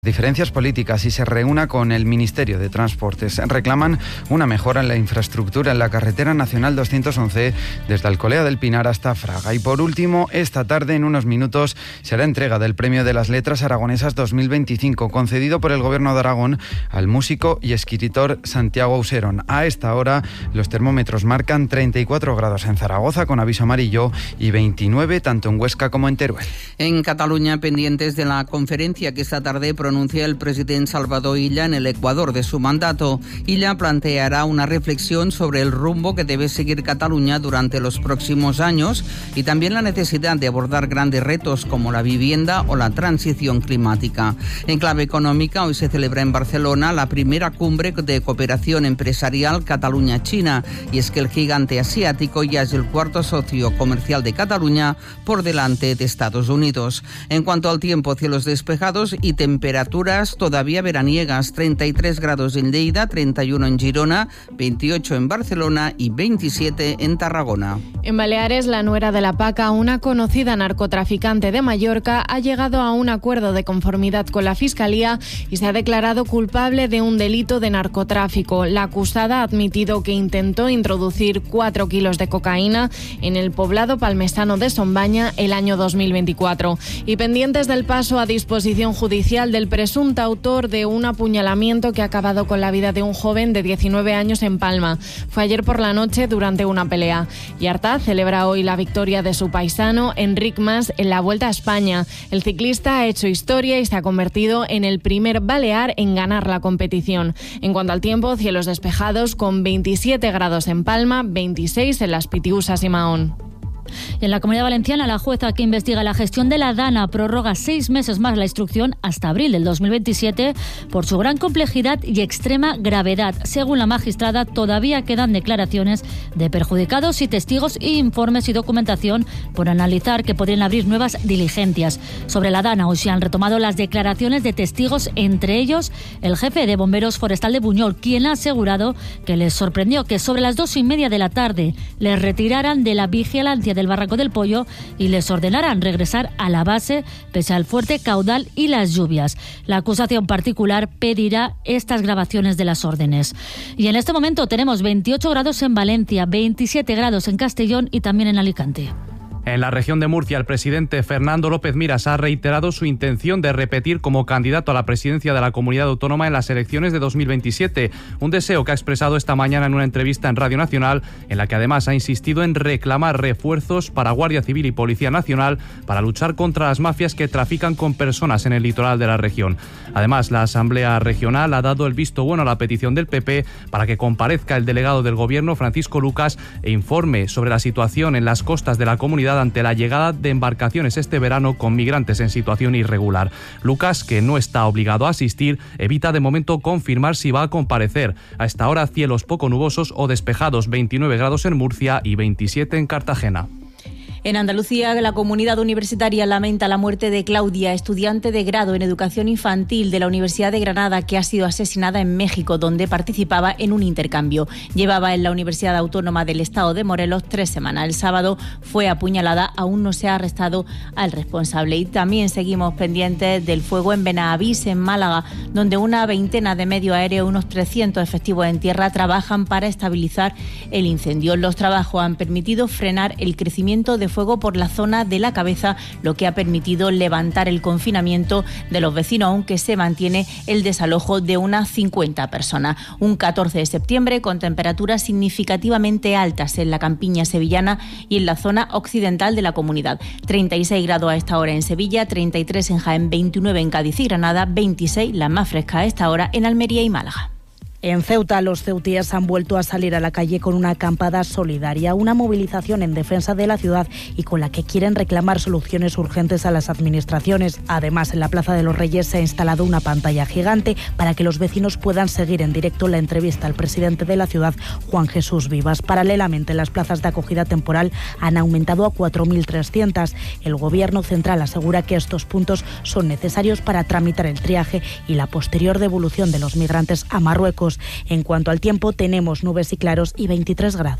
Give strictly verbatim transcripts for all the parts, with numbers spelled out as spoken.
diferencias políticas y se reúna con el Ministerio de Transportes. Reclaman una mejora en la infraestructura en la carretera nacional doscientos once desde Alcolea del Pinar hasta Fraga. Y por último, esta tarde, en unos minutos, será entrega del Premio de las Letras Aragonesas dos mil veinticinco, concedido por el Gobierno de Aragón al músico y escritor Santiago Auserón. A esta hora, los termómetros marcan treinta y cuatro grados en Zaragoza, con aviso amarillo, y veintinueve tanto en Huesca como en Teruel. En Cataluña, pendientes de la conferencia que esta tarde pronuncia el presidente Salvador Illa en el Ecuador de su mandato. Illa planteará una reflexión sobre el rumbo que debe seguir Cataluña durante los próximos años y también la necesidad de abordar grandes retos como la vivienda o la transición climática. En clave económica, hoy se celebra en Barcelona la primera cumbre de cooperación empresarial Cataluña-China, y es que el gigante asiático ya es el cuarto socio comercial de Cataluña por delante de Estados Unidos. En cuanto al tiempo, cielos despejados y temperaturas Temperaturas todavía veraniegas, treinta y tres grados en Lleida, treinta y uno en Girona, veintiocho en Barcelona y veintisiete en Tarragona. En Baleares, la nuera de la Paca, una conocida narcotraficante de Mallorca, ha llegado a un acuerdo de conformidad con la Fiscalía y se ha declarado culpable de un delito de narcotráfico. La acusada ha admitido que intentó introducir cuatro kilos de cocaína en el poblado palmesano de Sombaña el año dos mil veinticuatro. Y pendientes del paso a disposición judicial del presunto autor de un apuñalamiento que ha acabado con la vida de un joven de diecinueve años en Palma. Fue ayer por la noche durante una pelea. Y Artaz celebra hoy la victoria de su paisano Enric Mas en la Vuelta a España. El ciclista ha hecho historia y se ha convertido en el primer balear en ganar la competición. En cuanto al tiempo, cielos despejados con veintisiete grados en Palma, veintiséis en Las Pitiusas y Mahón. En la Comunidad Valenciana, la jueza que investiga la gestión de la DANA prorroga seis meses más la instrucción hasta abril del dos mil veintisiete por su gran complejidad y extrema gravedad. Según la magistrada, todavía quedan declaraciones de perjudicados y testigos y informes y documentación por analizar que podrían abrir nuevas diligencias. Sobre la DANA, hoy se han retomado las declaraciones de testigos, entre ellos el jefe de Bomberos Forestal de Buñol, quien ha asegurado que les sorprendió que sobre las dos y media de la tarde les retiraran de la vigilancia del Barranco del Pollo y les ordenaran regresar a la base pese al fuerte caudal y las lluvias. La acusación particular pedirá estas grabaciones de las órdenes. Y en este momento tenemos veintiocho grados en Valencia, veintisiete grados en Castellón y también en Alicante. En la región de Murcia, el presidente Fernando López Miras ha reiterado su intención de repetir como candidato a la presidencia de la comunidad autónoma en las elecciones de dos mil veintisiete, un deseo que ha expresado esta mañana en una entrevista en Radio Nacional, en la que además ha insistido en reclamar refuerzos para Guardia Civil y Policía Nacional para luchar contra las mafias que trafican con personas en el litoral de la región. Además, la Asamblea Regional ha dado el visto bueno a la petición del P P para que comparezca el delegado del Gobierno, Francisco Lucas, e informe sobre la situación en las costas de la comunidad ante la llegada de embarcaciones este verano con migrantes en situación irregular. Lucas, que no está obligado a asistir, evita de momento confirmar si va a comparecer. A esta hora, cielos poco nubosos o despejados, veintinueve grados en Murcia y veintisiete en Cartagena. En Andalucía, la comunidad universitaria lamenta la muerte de Claudia, estudiante de grado en educación infantil de la Universidad de Granada, que ha sido asesinada en México, donde participaba en un intercambio. Llevaba en la Universidad Autónoma del Estado de Morelos tres semanas. El sábado fue apuñalada, aún no se ha arrestado al responsable. Y también seguimos pendientes del fuego en Benavís, en Málaga, donde una veintena de medios aéreos, unos trescientos efectivos en tierra, trabajan para estabilizar el incendio. Los trabajos han permitido frenar el crecimiento de fuego por la zona de la cabeza, lo que ha permitido levantar el confinamiento de los vecinos, aunque se mantiene el desalojo de unas cincuenta personas. Un catorce de septiembre con temperaturas significativamente altas en la campiña sevillana y en la zona occidental de la comunidad. treinta y seis grados a esta hora en Sevilla, treinta y tres en Jaén, veintinueve en Cádiz y Granada, veintiséis la más fresca a esta hora en Almería y Málaga. En Ceuta, los ceutíes han vuelto a salir a la calle con una acampada solidaria, una movilización en defensa de la ciudad y con la que quieren reclamar soluciones urgentes a las administraciones. Además, en la Plaza de los Reyes se ha instalado una pantalla gigante para que los vecinos puedan seguir en directo la entrevista al presidente de la ciudad, Juan Jesús Vivas. Paralelamente, las plazas de acogida temporal han aumentado a cuatro mil trescientas. El Gobierno central asegura que estos puntos son necesarios para tramitar el triaje y la posterior devolución de los migrantes a Marruecos. En cuanto al tiempo, tenemos nubes y claros y veintitrés grados.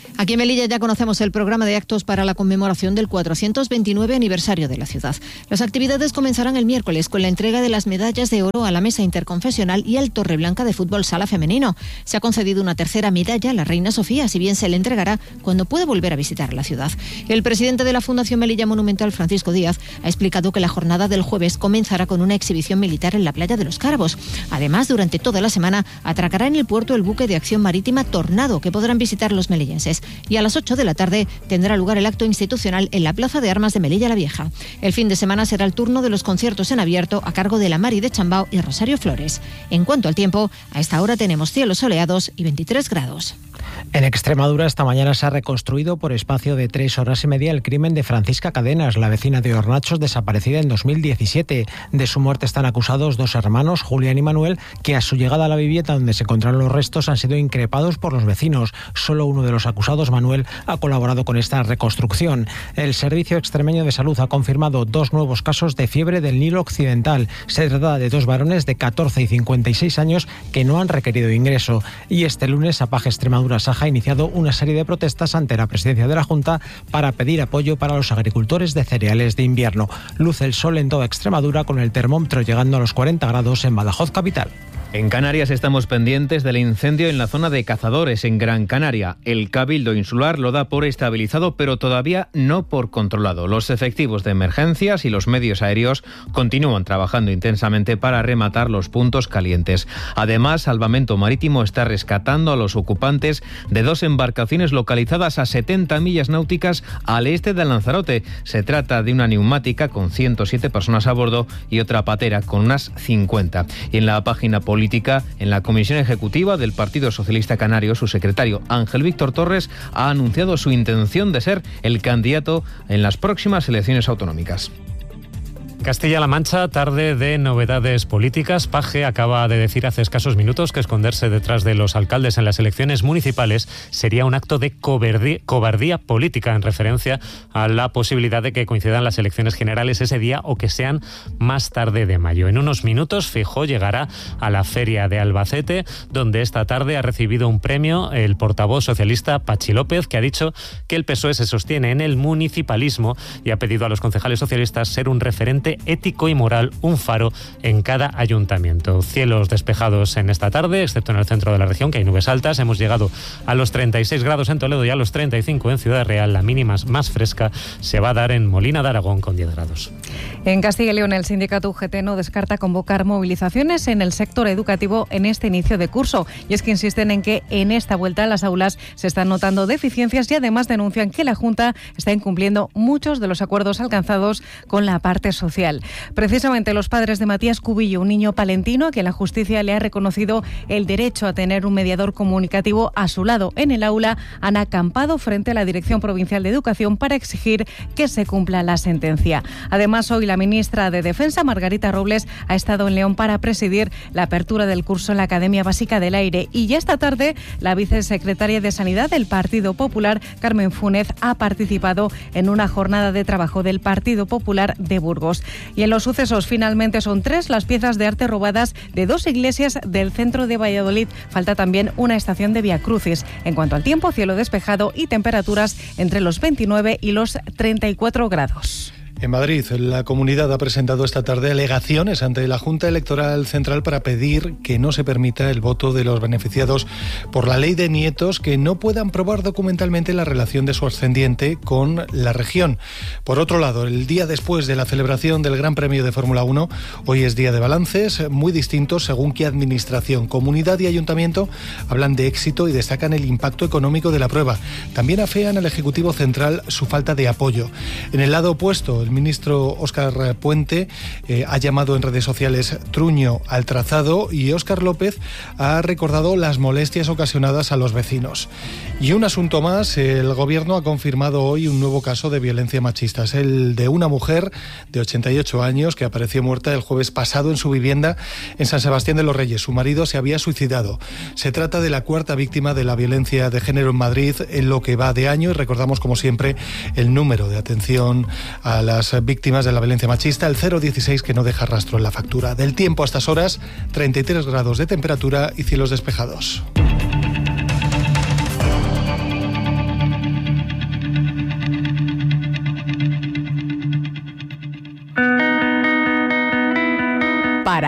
Aquí en Melilla ya conocemos el programa de actos para la conmemoración del cuatrocientos veintinueve aniversario de la ciudad. Las actividades comenzarán el miércoles con la entrega de las medallas de oro a la Mesa Interconfesional y al Torreblanca de Fútbol Sala Femenino. Se ha concedido una tercera medalla a la Reina Sofía, si bien se le entregará cuando pueda volver a visitar la ciudad. El presidente de la Fundación Melilla Monumental, Francisco Díaz, ha explicado que la jornada del jueves comenzará con una exhibición militar en la playa de los Cárabos. Además, durante toda la semana atracará en el puerto el buque de acción marítima Tornado, que podrán visitar los melillenses. Y a las ocho de la tarde tendrá lugar el acto institucional en la Plaza de Armas de Melilla la Vieja. El fin de semana será el turno de los conciertos en abierto a cargo de la Mari de Chambao y Rosario Flores. En cuanto al tiempo, a esta hora tenemos cielos soleados y veintitrés grados. En Extremadura esta mañana se ha reconstruido por espacio de tres horas y media el crimen de Francisca Cadenas, la vecina de Hornachos, desaparecida en dos mil diecisiete. De su muerte están acusados dos hermanos, Julián y Manuel, que a su llegada a la vivienda donde se encontraron los restos han sido increpados por los vecinos. Solo uno de los acusados, Manuel, ha colaborado con esta reconstrucción. El Servicio Extremeño de Salud ha confirmado dos nuevos casos de fiebre del Nilo Occidental. Se trata de dos varones de catorce y cincuenta y seis años que no han requerido ingreso. Y este lunes, Apaje Extremadura Saja ha iniciado una serie de protestas ante la presidencia de la Junta para pedir apoyo para los agricultores de cereales de invierno. Luce el sol en toda Extremadura, con el termómetro llegando a los cuarenta grados en Badajoz capital. En Canarias estamos pendientes del incendio en la zona de Cazadores, en Gran Canaria. El Cabildo Insular lo da por estabilizado, pero todavía no por controlado. Los efectivos de emergencias y los medios aéreos continúan trabajando intensamente para rematar los puntos calientes. Además, Salvamento Marítimo está rescatando a los ocupantes de dos embarcaciones localizadas a setenta millas náuticas al este de Lanzarote. Se trata de una neumática con ciento siete personas a bordo y otra patera con unas cincuenta. Y en la página política, en la Comisión Ejecutiva del Partido Socialista Canario, su secretario Ángel Víctor Torres ha anunciado su intención de ser el candidato en las próximas elecciones autonómicas. Castilla-La Mancha, tarde de novedades políticas. Paje acaba de decir hace escasos minutos que esconderse detrás de los alcaldes en las elecciones municipales sería un acto de cobardía, cobardía política, en referencia a la posibilidad de que coincidan las elecciones generales ese día o que sean más tarde de mayo. En unos minutos, Feijóo llegará a la Feria de Albacete, donde esta tarde ha recibido un premio el portavoz socialista Pachi López, que ha dicho que el P S O E se sostiene en el municipalismo y ha pedido a los concejales socialistas ser un referente ético y moral, un faro en cada ayuntamiento. Cielos despejados en esta tarde, excepto en el centro de la región, que hay nubes altas. Hemos llegado a los treinta y seis grados en Toledo y a los treinta y cinco en Ciudad Real. La mínima más fresca se va a dar en Molina de Aragón, con diez grados. En Castilla y León, el sindicato U G T no descarta convocar movilizaciones en el sector educativo en este inicio de curso. Y es que insisten en que en esta vuelta a las aulas se están notando deficiencias y además denuncian que la Junta está incumpliendo muchos de los acuerdos alcanzados con la parte social. Precisamente los padres de Matías Cubillo, un niño palentino a quien la justicia le ha reconocido el derecho a tener un mediador comunicativo a su lado en el aula, han acampado frente a la Dirección Provincial de Educación para exigir que se cumpla la sentencia. Además, hoy la ministra de Defensa, Margarita Robles, ha estado en León para presidir la apertura del curso en la Academia Básica del Aire. Y ya esta tarde, la vicesecretaria de Sanidad del Partido Popular, Carmen Fúnez, ha participado en una jornada de trabajo del Partido Popular de Burgos. Y en los sucesos, finalmente son tres las piezas de arte robadas de dos iglesias del centro de Valladolid. Falta también una estación de Viacrucis. En cuanto al tiempo, cielo despejado y temperaturas entre los veintinueve y los treinta y cuatro grados. En Madrid, la comunidad ha presentado esta tarde alegaciones ante la Junta Electoral Central para pedir que no se permita el voto de los beneficiados por la ley de nietos que no puedan probar documentalmente la relación de su ascendiente con la región. Por otro lado, el día después de la celebración del Gran Premio de Fórmula uno, hoy es día de balances muy distintos según qué administración. Comunidad y ayuntamiento hablan de éxito y destacan el impacto económico de la prueba. También afean al Ejecutivo Central su falta de apoyo. En el lado opuesto, el ministro Óscar Puente eh, ha llamado en redes sociales truño al trazado y Óscar López ha recordado las molestias ocasionadas a los vecinos. Y un asunto más, el Gobierno ha confirmado hoy un nuevo caso de violencia machista. Es el de una mujer de ochenta y ocho años que apareció muerta el jueves pasado en su vivienda en San Sebastián de los Reyes. Su marido se había suicidado. Se trata de la cuarta víctima de la violencia de género en Madrid en lo que va de año y recordamos como siempre el número de atención a las víctimas de la violencia machista, el cero dieciséis, que no deja rastro en la factura. Del tiempo a estas horas, treinta y tres grados de temperatura y cielos despejados.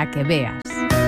para que veas.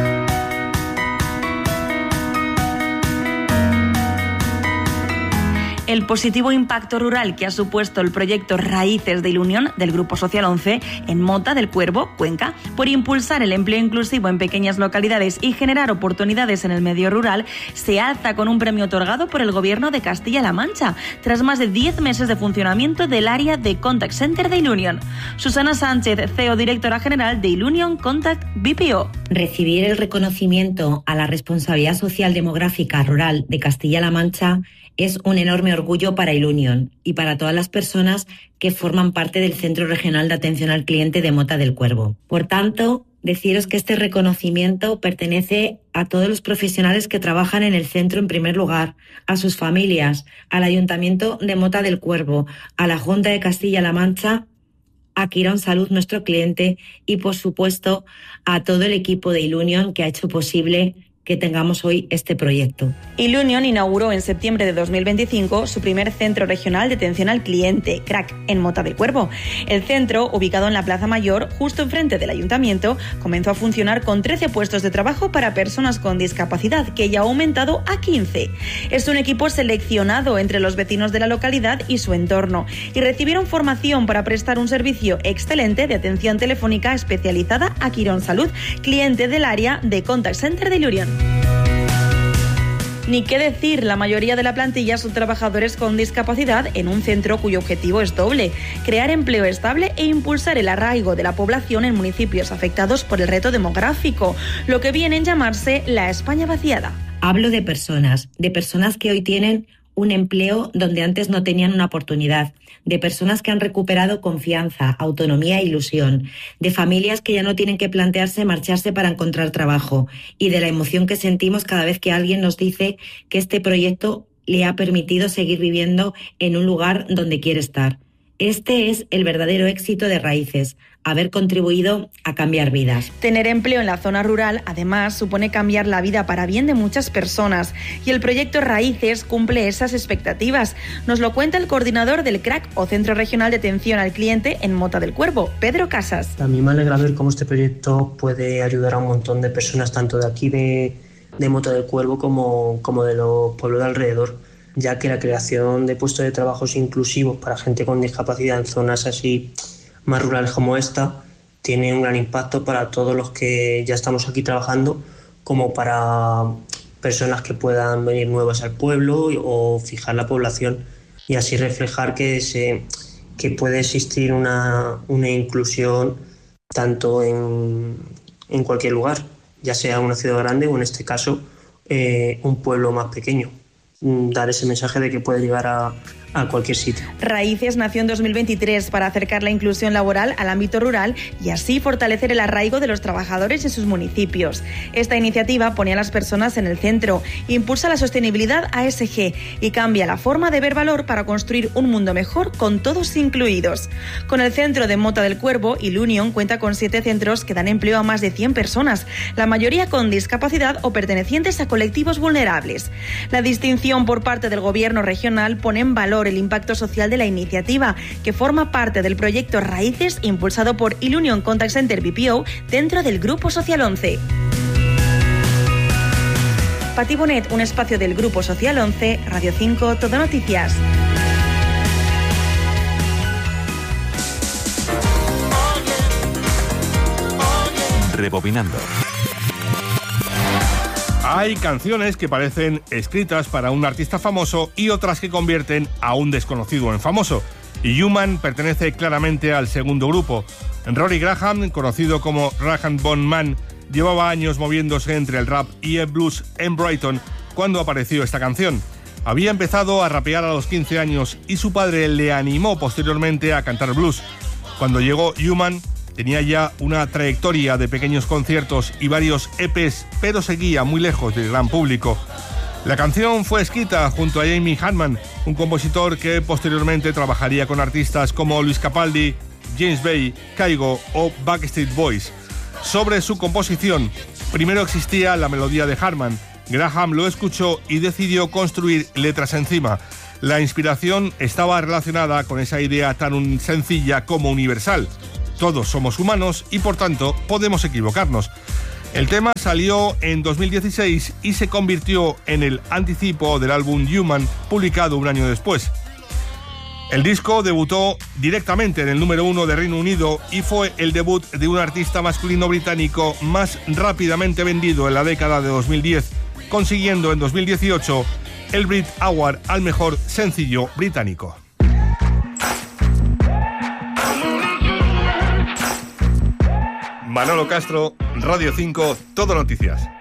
El positivo impacto rural que ha supuesto el proyecto Raíces de Ilunion del Grupo Social once en Mota del Cuervo, Cuenca, por impulsar el empleo inclusivo en pequeñas localidades y generar oportunidades en el medio rural, se alza con un premio otorgado por el Gobierno de Castilla-La Mancha, tras más de diez meses de funcionamiento del área de Contact Center de Ilunion. Susana Sánchez, C E O directora general de Ilunion Contact B P O. Recibir el reconocimiento a la responsabilidad social demográfica rural de Castilla-La Mancha es un enorme orgullo para Ilunion y para todas las personas que forman parte del Centro Regional de Atención al Cliente de Mota del Cuervo. Por tanto, deciros que este reconocimiento pertenece a todos los profesionales que trabajan en el centro en primer lugar, a sus familias, al Ayuntamiento de Mota del Cuervo, a la Junta de Castilla-La Mancha, a Quirón Salud, nuestro cliente, y por supuesto a todo el equipo de Ilunion que ha hecho posible que tengamos hoy este proyecto. Ilunion inauguró en septiembre de dos mil veinticinco su primer centro regional de atención al cliente, C R A C, en Mota del Cuervo. El centro, ubicado en la Plaza Mayor, justo enfrente del ayuntamiento, comenzó a funcionar con trece puestos de trabajo para personas con discapacidad, que ya ha aumentado a quince. Es un equipo seleccionado entre los vecinos de la localidad y su entorno, y recibieron formación para prestar un servicio excelente de atención telefónica especializada a Quirón Salud, cliente del área de Contact Center de Ilunion. Ni qué decir, la mayoría de la plantilla son trabajadores con discapacidad en un centro cuyo objetivo es doble: crear empleo estable e impulsar el arraigo de la población en municipios afectados por el reto demográfico, lo que viene en llamarse la España vaciada. Hablo de personas, de personas que hoy tienen un empleo donde antes no tenían una oportunidad, de personas que han recuperado confianza, autonomía e ilusión, de familias que ya no tienen que plantearse marcharse para encontrar trabajo, y de la emoción que sentimos cada vez que alguien nos dice que este proyecto le ha permitido seguir viviendo en un lugar donde quiere estar. Este es el verdadero éxito de Raíces, haber contribuido a cambiar vidas. Tener empleo en la zona rural, además, supone cambiar la vida para bien de muchas personas, y el proyecto Raíces cumple esas expectativas. Nos lo cuenta el coordinador del C R A C, o Centro Regional de Atención al Cliente, en Mota del Cuervo, Pedro Casas. A mí me alegra ver cómo este proyecto puede ayudar a un montón de personas, tanto de aquí de, de Mota del Cuervo como, como de los pueblos de alrededor, ya que la creación de puestos de trabajos inclusivos para gente con discapacidad en zonas así más rurales como esta tiene un gran impacto para todos los que ya estamos aquí trabajando, como para personas que puedan venir nuevas al pueblo o fijar la población y así reflejar que, se, que puede existir una, una inclusión tanto en, en cualquier lugar, ya sea una ciudad grande o en este caso eh, un pueblo más pequeño. Dar ese mensaje de que puede llegar a, a cualquier sitio. Raíces nació en dos mil veintitrés para acercar la inclusión laboral al ámbito rural y así fortalecer el arraigo de los trabajadores en sus municipios. Esta iniciativa pone a las personas en el centro, impulsa la sostenibilidad A S G y cambia la forma de ver valor para construir un mundo mejor con todos incluidos. Con el centro de Mota del Cuervo, Ilunion cuenta con siete centros que dan empleo a más de cien personas, la mayoría con discapacidad o pertenecientes a colectivos vulnerables. La distinción por parte del Gobierno regional pone en valor el impacto social de la iniciativa, que forma parte del proyecto Raíces impulsado por Ilunion Contact Center B P O dentro del Grupo Social once. Pati Bonet, un espacio del Grupo Social once, Radio cinco, Todo Noticias. Rebobinando. Hay canciones que parecen escritas para un artista famoso y otras que convierten a un desconocido en famoso. Y Human pertenece claramente al segundo grupo. Rory Graham, conocido como Rag and Bone Man, llevaba años moviéndose entre el rap y el blues en Brighton cuando apareció esta canción. Había empezado a rapear a los quince años y su padre le animó posteriormente a cantar blues. Cuando llegó Human, tenía ya una trayectoria de pequeños conciertos y varios E Pes, pero seguía muy lejos del gran público. La canción fue escrita junto a Jamie Hartman, un compositor que posteriormente trabajaría con artistas como Luis Capaldi, James Bay, Kygo o Backstreet Boys. Sobre su composición, primero existía la melodía de Hartman. Graham lo escuchó y decidió construir letras encima. La inspiración estaba relacionada con esa idea tan sencilla como universal. Todos somos humanos y por tanto podemos equivocarnos. El tema salió en dos mil dieciséis y se convirtió en el anticipo del álbum Human, publicado un año después. El disco debutó directamente en el número uno de Reino Unido y fue el debut de un artista masculino británico más rápidamente vendido en la década de dos mil diez, consiguiendo en dos mil dieciocho el Brit Award al mejor sencillo británico. Manolo Castro, Radio cinco, Todo Noticias.